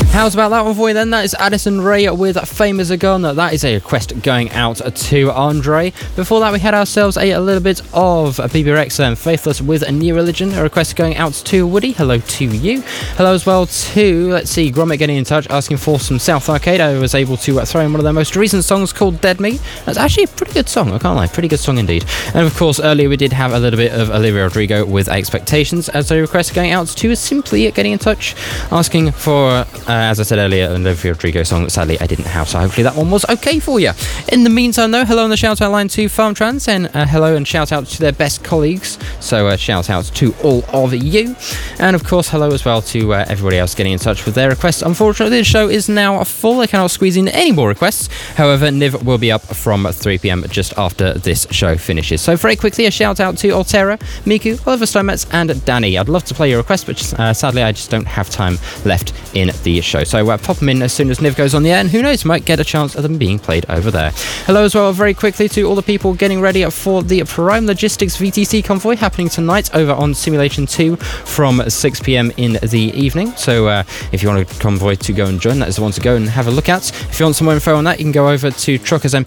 How's about that one for you then? That is Addison Rae with Fame as a Gun. That is a request going out to Andre. Before that, we had ourselves a little bit of BB Rexa and Faithless with A New Religion. A request going out to Woody. Hello to you. Hello as well to, let's see, Gromit getting in touch, asking for some South Arcade. I was able to throw in one of their most recent songs called Dead Me. That's actually a pretty good song, I can't lie. Pretty good song indeed. And of course, earlier we did have a little bit of Olivia Rodrigo with Expectations as a request going out to Simply getting in touch, asking for, as I said earlier, an Olivia Rodrigo song that sadly I didn't have, so hopefully that one was okay for you. In the meantime though, hello on the shout out line to Farmtrans, and hello and shout out to their best colleagues, so shout out to all of you, and of course hello as well to everybody else getting in touch with their requests. Unfortunately, this show is now full. I cannot squeeze in any more requests. However, Niv will be up from 3pm just after this show finishes. So very quickly, a shout out to Altera, Miku, Oliver Steinmetz and Danny. I'd love to play your request, but sadly I just don't have time left in the show. So pop them in as soon as Niv goes on the air, and who knows, might get a chance of them being played over there. Hello as well very quickly to all the people getting ready for the Prime Logistics VTC convoy happening tonight over on Simulation 2 from 6pm in the evening. So if you want a convoy to go and join, that is the one to go and have a look at. If you want some more info on that, you can go over to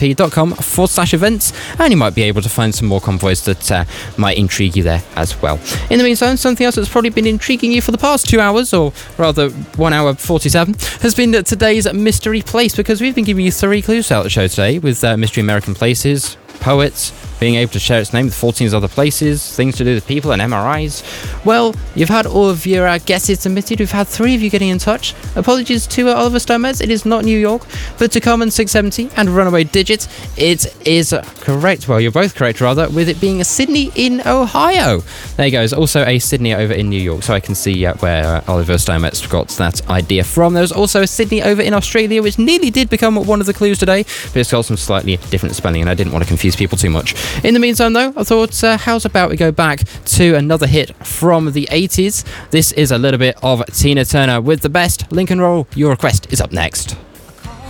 truckersmp.com/events, and you might be able to find some more convoys that might intrigue you there as well. In the meantime, something else that's probably been intriguing you for the past 2 hours, or rather 1 hour 47, has been today's Mystery Place, because we've been giving you 3 clues throughout the show today with Mystery American Places, poets, being able to share its name with 14 other places, things to do with people and MRIs. Well, you've had all of your guesses submitted. We've had 3 of you getting in touch. Apologies to Oliver Steinmetz, it is not New York, but to Common 670 and Runaway Digit, it is correct. Well, you're both correct, rather, with it being a Sydney in Ohio. There you go. There's also a Sydney over in New York, so I can see where Oliver Steinmetz got that idea from. There's also a Sydney over in Australia, which nearly did become one of the clues today, but it's got some slightly different spelling, and I didn't want to confuse people too much. In the meantime, though, I thought, how's about we go back to another hit from the 80s. This is a little bit of Tina Turner with The Best. Lincoln Roll, your request is up next.